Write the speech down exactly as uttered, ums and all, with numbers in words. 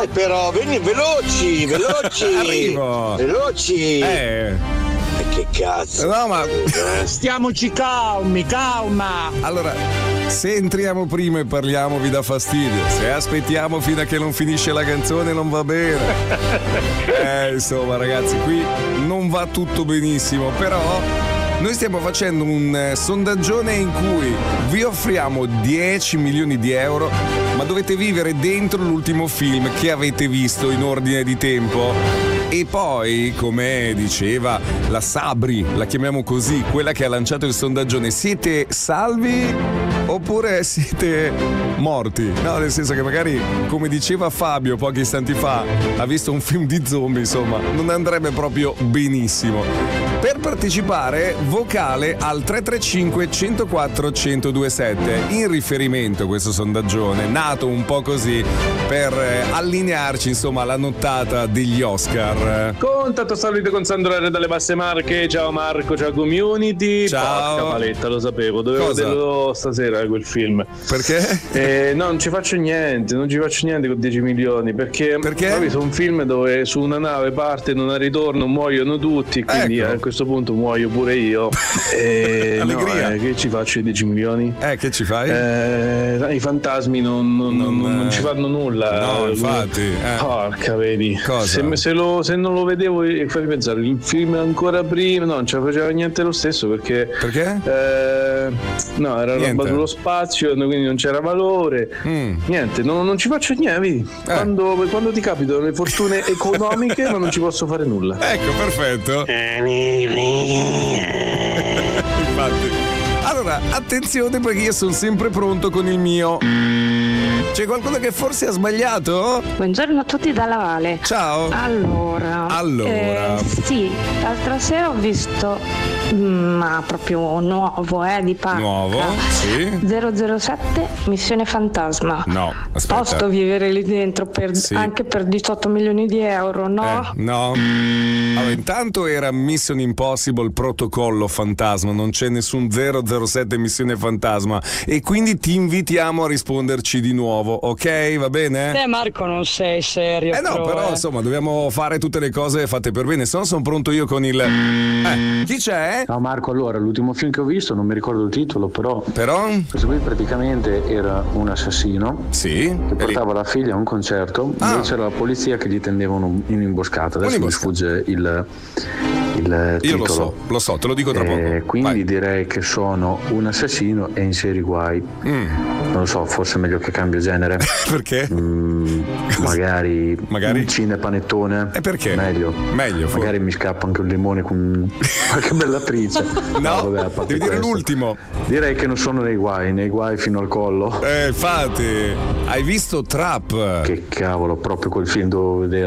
Dai però, vieni veloci, veloci. Arrivo. Veloci. Eh. Che cazzo? No, ma stiamoci calmi, calma. Allora, se entriamo prima e parliamo vi dà fastidio. Se aspettiamo fino a che non finisce la canzone non va bene. Eh, insomma, ragazzi, qui non va tutto benissimo, però noi stiamo facendo un eh, sondaggione in cui vi offriamo dieci milioni di euro, ma dovete vivere dentro l'ultimo film che avete visto in ordine di tempo. E poi, come diceva la Sabri, la chiamiamo così, quella che ha lanciato il sondaggione, siete salvi oppure siete morti? No, nel senso che magari, come diceva Fabio pochi istanti fa, ha visto un film di zombie, insomma, non andrebbe proprio benissimo. Per partecipare, vocale al tre tre cinque, uno zero quattro, uno zero due sette. In riferimento a questo sondaggione, nato un po' così per eh, allinearci, insomma, alla nottata degli Oscar. Contatto salute con Sandro R dalle Basse Marche. Ciao Marco, ciao community. Ciao. Porca paletta, lo sapevo, dovevo Cosa? vederlo stasera quel film. Perché? Eh, no, non ci faccio niente, non ci faccio niente con dieci milioni. Perché? Perché? Ho visto un film dove su una nave parte, non ha ritorno, muoiono tutti. Quindi Ecco. a questo punto muoio pure io. E Allegria. no, eh, che ci faccio i dieci milioni? Eh, che ci fai? Eh, I fantasmi non, non, Non, non- non eh, ci fanno nulla. no, infatti, eh. Porca, vedi. Cosa? Se, se lo- se non lo vedevo, eh, fammi pensare, il film ancora prima, no, non ce la faceva niente lo stesso perché. Perché? Eh, no, era Niente. roba sullo spazio, quindi non c'era valore. Mm. Niente, non, non ci faccio niente, vedi? Eh. Quando, quando ti capitano le fortune economiche, ma non ci posso fare nulla. Ecco, perfetto. Infatti. Allora, attenzione perché io sono sempre pronto con il mio. C'è qualcuno che forse ha sbagliato? Buongiorno a tutti dalla Vale. Ciao. Allora, Allora. eh, sì, l'altra sera ho visto, mm, ma proprio nuovo, eh, di pacca. Nuovo? Sì. zero zero sette Missione Fantasma. No, aspetta. Posso vivere lì dentro per- Sì. anche per diciotto milioni di euro, no? Eh, no. Allora, intanto era Mission Impossible Protocollo Fantasma, non c'è nessun zero zero sette Missione Fantasma e quindi ti invitiamo a risponderci di nuovo, ok? Va bene? Te Marco non sei serio. Eh no, però eh. insomma dobbiamo fare tutte le cose fatte per bene, se no sono pronto io con il... Eh, chi c'è? Ciao Marco, allora l'ultimo film che ho visto, non mi ricordo il titolo, però Però? questo qui praticamente era un assassino Sì. che portava la figlia a un concerto, Ah. dove c'era la polizia che gli tendeva un- un'imboscata. Adesso mi Un'imboscata. sfugge il, il Io titolo. lo so, lo so, te lo dico tra Eh, poco. quindi Vai. direi che sono un assassino e in serie guai. Mm. Non lo so, forse è meglio che cambio genere. Perché? Mm, magari, Magari? un cinepanettone. E perché? Meglio. Meglio, forse. Magari mi scappa anche un limone con qualche bellatrice. No, vabbè, a parte devi dire questo. l'ultimo. Direi che non sono nei guai, nei guai fino al collo. Eh, infatti, hai visto Trap? Che cavolo, proprio quel film dovevo vedere.